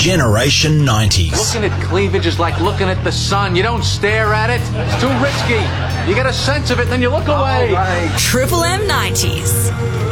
Generation 90s. Looking at cleavage is like looking at the sun. You don't stare at it. It's too risky. You get a sense of it, then you look away. Triple M 90s.